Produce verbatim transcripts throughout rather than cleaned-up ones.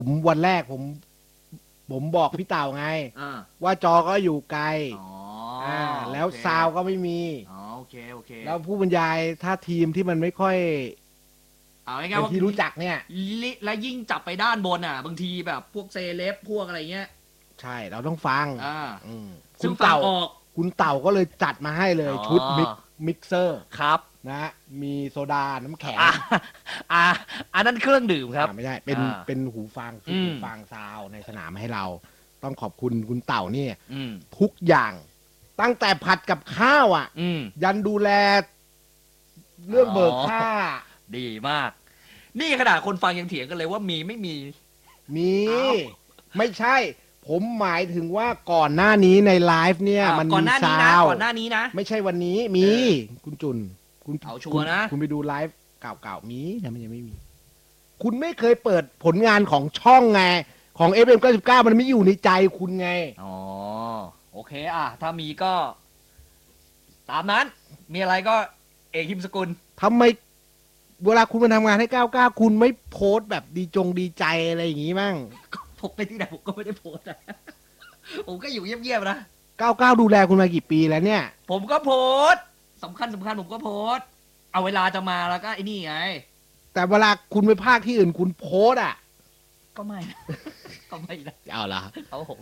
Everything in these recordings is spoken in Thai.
ผมวันแรกผมผมบอกพี่เต่าไงอ่าว่าจอก็อยู่ไกลอ๋ออ่าแล้วโอเคซาวก็ไม่มีอ๋อโอเคโอเคแล้วผู้บรรยายถ้าทีมที่มันไม่ค่อยเอาง่ายเป็ๆนว่าที่รู้จักเนี่ยลิและยิ่งจับไปด้านบนอ่ะ บางทีแบบพวกเซเลบพวกอะไรเงี้ยใช่เราต้องฟังอ่าอืมซึ่คุงณฟังเต่าออกคุณเต่าก็เลยจัดมาให้เลยอ๋อชุดมิกมิกเซอร์ครับนะฮะมีโซดาน้ำแข็งอ่าอ่าอันนั้นเครื่องดื่มครับอ่าไม่ใช่เป็นอ่าเป็นหูฟังชุดอืมหูฟังซาวในสนามให้เรา ต้องขอบคุณคุณเต่านี่อืมทุกอย่างตั้งแต่ผัดกับข้าวอ่ะอืมยันดูแล เรื่องเบิกค่าดีมาก นี่ขนาดคนฟังยังเถียงกันเลยว่ามีไม่มีมีอ้าวไม่ใช่ ผมหมายถึงว่าก่อนหน้านี้ในไลฟ์เนี่ยอ่ามันก่อนมีหน้านี้ซานะวก่อนหน้านี้นะไม่ใช่วันนี้มีเออคุณจุนคุณเอาชัวร์นะคุณคุณไปดูไลฟ์เก่าๆมีนะมันยังไม่มี คุณไม่เคยเปิดผลงานของช่องไง ของ เอฟ เอ็ม เก้าสิบเก้า มันไม่อยู่ในใจคุณไงอ๋อโอเคอ่ะถ้ามีก็ ตามนั้น มีอะไรก็เอกหิมสกุลทำไมเวลาคุณมาทำงานให้เก้าเก้าคุณไม่โพสต์แบบดีจงดีใจอะไรอย่างงี้มั่งผมไปที่ไหนผมก็ไม่ได้โพสต์อะ ผมก็อยู่เงียบๆนะเก้าเก้าดูแลคุณมากี่ปีแล้วเนี่ยผมก็โพสต์สำคัญสำคัญผมก็โพสต์เอาเวลาจะมาแล้วก็ไอ้นี่ไงแต่เวลาคุณไปภาคที่อื่นคุณโพสต์อ่ะก็ไม่ ก็ไม่นะเอาละเอาผม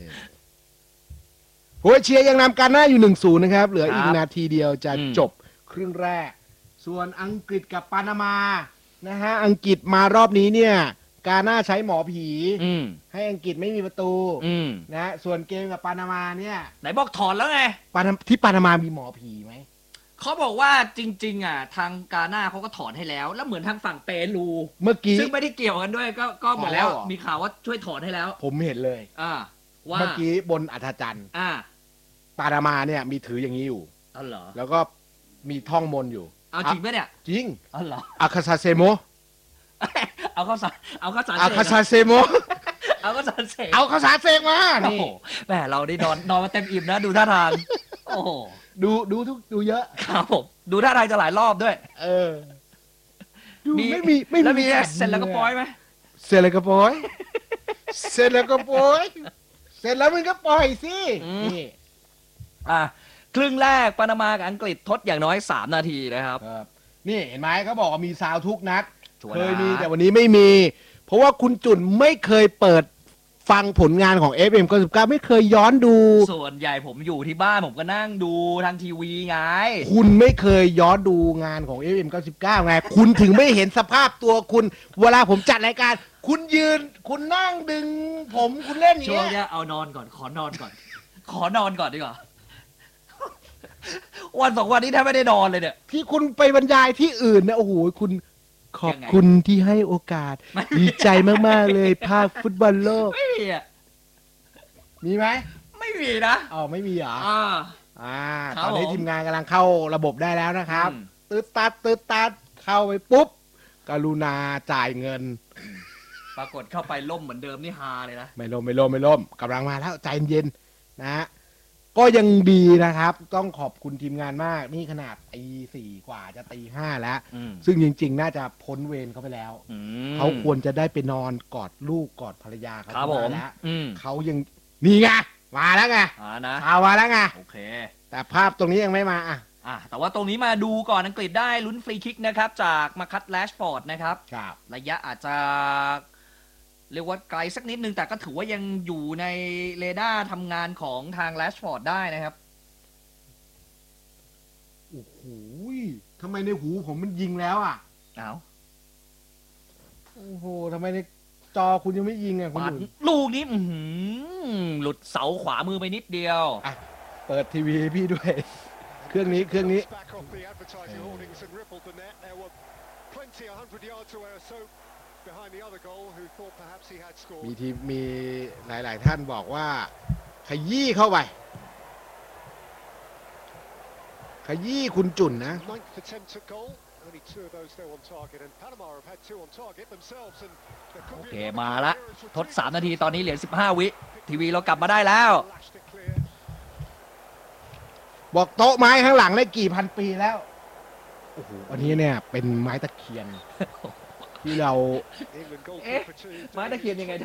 โครเอเชียยังนำการหน้าอยู่ หนึ่งศูนย์ นะครับ เหลืออีคกรับนาทีเดียวจะอืมจบครึ่งแรก ส่วนอังกฤษกับปานามานะฮะอังกฤษมารอบนี้เนี่ย กาหน้าใช้หมอผีอืมให้อังกฤษไม่มีประตูอืมนะฮะส่วนเกมกับปานามาเนี่ยไหนบอกถอนแล้วไงปานาที่ปานามามีหมอผีไหมเขาบอกว่าจริง ๆ อ่ะ ทางกาหน้าเขาก็ถอนให้แล้ว แล้วเหมือนทางฝั่งเปรูเมื่อกี้ซึ่งไม่ได้เกี่ยวกันด้วย ก็ก็บอกถอนแล้วว่าเหรอมีข่าวว่าช่วยถอนให้แล้วผมเห็นเลยอ่า ว่าเมื่อกี้บนอัธจันทร์อ่าปานามาเนี่ยมีถืออย่างนี้อยู่เอาเหรอแล้วก็มีท่องมนต์อยู่เอาจริงปะเนี่ยจริงเอาเหรออาคาซาเซโมเอาข้าวสารเอาข้าวสารอาเสกคาซาอะเซโมเอาข้าวสารเสกเอาข้าวสารเสกมาโอ้นี่โหแหมเราได้นอนนอนมาเต็มอิ่มนะ ดูท่าทาง โอ้โหดูดูทุกดูเยอะครับผมดูท่าทางจะหลายรอบด้วยเออดูไม่มีไม่แล้วมีมีเสร็จแล้วก็ปล่อยไหมเสร็จแล้วก็ปล่อย เสร็จแล้วก็ปล่อย เสร็จแล้วมันก็ปล่อยสินี่อ่ะครึ่งแรกปานามากับอังกฤษทดอย่างน้อยสามนาทีนะครับครับ นี่เห็นไหมเขาบอกว่ามีซาวทุกนัดชัวร์เคนะยมีแต่วันนี้ไม่มี เพราะว่าคุณจุนไม่เคยเปิดฟังผลงานของ เอฟ เอ็ม เก้าสิบเก้าไม่เคยย้อนดูส่วนใหญ่ผมอยู่ที่บ้านผมก็นั่งดูทางทีวีไงคุณไม่เคยย้อนดูงานของ เอฟ เอ็ม เก้าสิบเก้าไง คุณถึงไม่เห็นสภาพตัวคุณ เวลาผมจัดรายการ คุณยืน คุณนั่งดึง ผมคุณเล่นอย่างช่วงเงี้ยเนี้ยเอานอนก่อนขอนอนก่อน ขอนอนก่อนดีกว่า วันสองวันนี้แทบไม่ได้นอนเลยเนี่ยที่คุณไปบรรยายที่อื่นนะโอ้โหคุณขอบคุณที่ให้โอกาสไม่ดีใจมาก ๆ เลย ภาคฟุตบอลโลกไม่มีอ่ะมีไหมไม่มีนะอ๋อไม่มีเหรออ่าอ่าครับตอนนี้ผมทีมงานกำลังเข้าระบบได้แล้วนะครับอืมตืดตัดตืดตัดเข้าไปปุ๊บ กรุณาจ่ายเงินปรากฏเข้าไปล่มเหมือนเดิมนี่ฮาเลยนะไม่ล่มไม่ล่มไม่ล่มกำลังมาแล้วใจเย็นๆนะฮะก็ยังดีนะครับ ต้องขอบคุณทีมงานมาก นี่ขนาดตีสี่กว่าจะตีห้าแล้วอืมซึ่งจริง ๆ น่าจะพ้นเวรเขาไปแล้วอืมเขาควรจะได้ไปนอนกอดลูกกอดภรรยาเขาครับผมแล้วอืมเขายังนี่ไงมาแล้วไงอ่านะข่าวมาแล้วไงโอเคแต่ภาพตรงนี้ยังไม่มาอ่ะอ่ะแต่ว่าตรงนี้มาดูก่อนอังกฤษได้ลุ้นฟรีคิกนะครับ จากมาคัตแลชฟอร์ดนะครับครับระยะอาจจะ เรียกว่าไกลสักนิดนึง แต่ก็ถือว่ายังอยู่ในเรดาร์ทำงานของทางแลชฟอร์ดได้นะครับโอ้โหทำไมในหูผมมันยิงแล้วอ่ะเอาโอ้โหทำไมในจอคุณยังไม่ยิงอ่ะคุณปัดหนุนลูกนี้อื้อหือหลุดเสาขวามือไปนิดเดียวเปิดทีวีให้พี่ด้วย เครื่องนี้เครื่องนี้ Back off the advertising hoardings and rippled the net. There were plenty a hundred yards away or so behind the other goal who thought perhaps he had มี scored. ทีมีหลาย ๆ ท่านบอกว่า ขยี้เข้าไป ขยี้คุณจุนนะ Ninth attempt at goal. Only two of those though on target, and Panama have had two on target themselves. And there could โอ be เค another มาละ clearance with ทด two. สามนาทีตอนนี้เหลือสิบห้าวิ ทีวีเรากลับมาได้แล้ว Lashed it clear. บอกโต๊ะไม้ข้างหลังได้กี่พันปีแล้ว โอ้โห อันนี้เนี่ยเป็นไม้ตะเคียนที่เรา England เอ๊ะ goalkeeper to ม้าตะเคียนยังไง